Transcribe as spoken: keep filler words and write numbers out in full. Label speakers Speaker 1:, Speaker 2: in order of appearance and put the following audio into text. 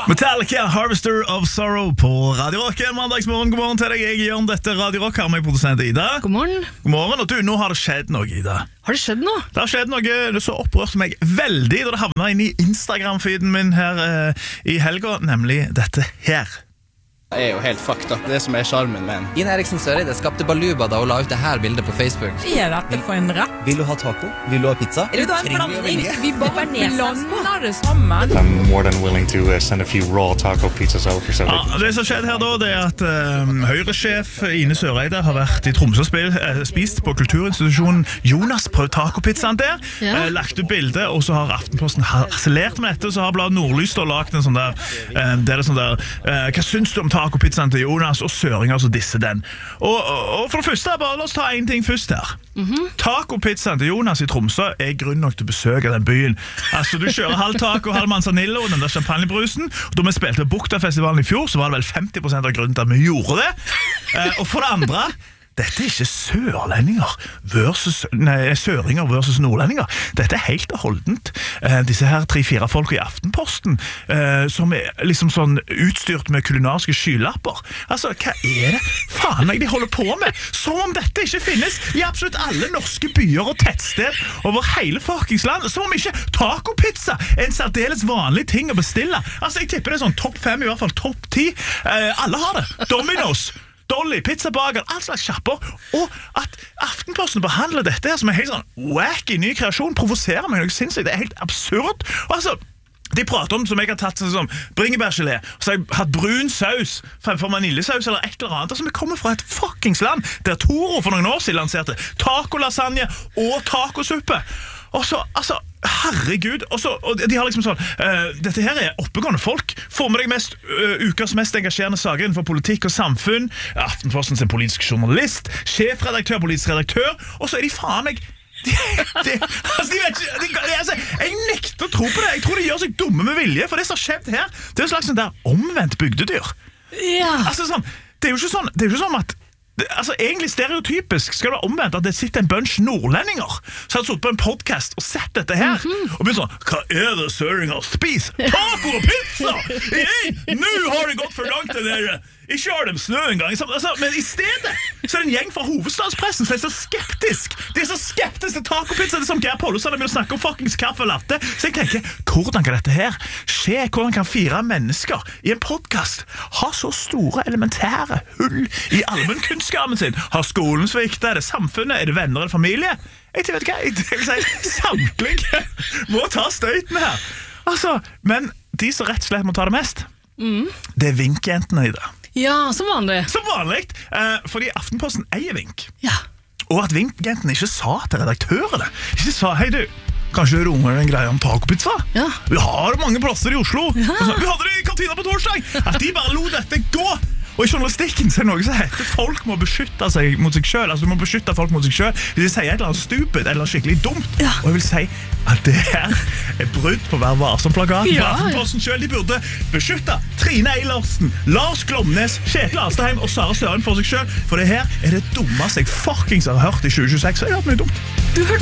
Speaker 1: Metallica, Harvester of Sorrow på Radio Rock. En mandagsmorgen, god morgen til deg. Jeg gjør dette Radio Rock her med produsent Ida.
Speaker 2: God morgen.
Speaker 1: God morgen, og du, nå har det skjedd noe, Ida.
Speaker 2: Har det skjedd noe?
Speaker 1: Det har skjedd noe, det så opprørte meg veldig da det havnet inn i Instagram-feeden min her eh, i helga, nemlig dette her.
Speaker 3: Det er jo helt fucked up, det som er charmen med en.
Speaker 4: Ine Eriksen Søreide skapte baluba da hun la ut det her bildet på Facebook.
Speaker 5: Er dette for en rett?
Speaker 6: Vil du ha taco? Vil du ha pizza?
Speaker 5: Er det en blanding? Vi bare blander det sammen.
Speaker 7: I'm more than willing to uh, send a few raw taco pizzas over. So
Speaker 1: ja, det som skjedde her da, det er at uh, Høyre-sjef Ine Søreide har vært i Tromsø og spil, uh, spist på kulturinstitusjonen Jonas på tacopizzaen der, ja. uh, lagt ut bilde, og så har Aftenposten harselert med dette, så har bladet Nordlys da lagt en sånn der, uh, det er det sånn der, uh, hva syns du om tacopizzaen til Jonas og søringer som disser den? Og, og, og for det første, bare la oss ta en ting først her. Mm-hmm. Tacopizzaen til Jonas i Tromsø er grunn nok til å besøke den byen. Altså, du kjører halv taco, halv manzanillo og den der champagnebrusen, og da vi spilte Buktafestivalen i fjor, så var det vel femti prosent av grunnen til at vi gjorde det. Eh, og for det andre, dette er ikke sørlendinger versus, nei, søringer versus nordlendinger. Dette er helt og holdent. Eh, disse her tre-fire folk i Aftenposten, eh, som er liksom sånn utstyrt med kulinariske skylapper. Altså, hva er det faen meg de holder på med? Som om dette ikke finnes i absolutt alle norske byer og tettsted over hele fuckings land. Som om ikke tacopizza er en særdeles vanlig ting å bestille. Altså, jeg tipper det er sånn topp fem, i hvert fall topp ti. Eh, alle har det. Domino's, Dolly, pizzabager, all slags kjapper. Og at Aftenposten behandler dette her som en helt sånn wacky ny kreasjon provoserer meg noe sinnssykt. Det er helt absurd. Og altså, de prater om som jeg har tatt sånn som bringebærgelé, og så har jeg hatt brun saus fremfor vaniljesaus eller et eller annet. Altså, vi kommer fra et fuckings land der Toro for noen år siden lanserte taco-lasagne og tacosuppe. Og så, altså, herregud, og, så, og de har liksom sånn, uh, dette her er oppegående folk, får med deg mest, uh, ukas mest engasjerende saker innenfor politikk og samfunn, Aftenposten sin politisk journalist, sjefredaktør, politisk redaktør, og så er de faen meg, de, de, altså, de vet ikke, de, de, altså, jeg nekter å tro på det, jeg tror de gjør seg dumme med vilje, for det som har skjedd her, det er en slags sånn der omvendt bygdedyr.
Speaker 2: Ja.
Speaker 1: Altså sånn, det er jo ikke sånn, det er jo ikke sånn at altså, egentlig stereotypisk skal det være omvendt at det sitter en bunch nordlendinger som har suttet på en podcast og sett dette her mm-hmm. og blir sånn, hva er det søringer spis? Taco og pizza! Hey, nå har det gått for langt til dere! Ikke har dem snø en gang, altså, men i stedet så er det en gjeng fra hovedstadspressen som er så skeptisk. De er så skeptisk til tacopizza, det er som Geir Pollestad begynner å snakke om fuckings kaffe og latte. Så jeg tenker, hvordan kan dette her skje? Hvordan kan fire mennesker i en podcast ha så store elementære hull i allmennkunnskapen sin? Har skolen sviktet? Er det samfunnet? Er det venner eller familie? Jeg vet ikke hva, jeg vil si samtlige må ta støyten her. Altså, men de som rett og slett må ta det mest, mm. det er vinkjentene i det.
Speaker 2: Ja, som vanlig.
Speaker 1: Som vanlig, eh, fordi Aftenposten eier Vink.
Speaker 2: Ja.
Speaker 1: Og at Vinkjentene ikke sa til redaktørene, ikke sa, hei du, kanskje du runger en greie om tacopizza? Ja. Vi har mange plasser i Oslo. Ja. Så, vi hadde det i kantina på torsdag. At de bare lo dette gå. Og i journalistikken så er det noe som heter folk må beskytte seg mot seg selv. Altså du må beskytte folk mot seg selv hvis de sier et eller annet stupid eller skikkelig dumt. Ja. Og jeg vil si at det her er brudd på Vær varsom-plakaten. Ja, Aftenposten selv, de burde beskytte Trine Eilertsen, Lars Glomnes, Kjetil Asterheim og Sara Søren for seg selv. For det her er det dummeste jeg fuckings har hørt i tjue tjueseks. Så jeg har hørt mye dumt.
Speaker 2: Du hørte